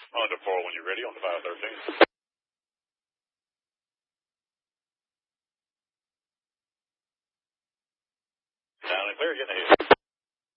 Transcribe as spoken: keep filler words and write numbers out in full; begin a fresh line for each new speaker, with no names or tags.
On to four when you're ready on the five thirteen. Down and clear, getting ahead.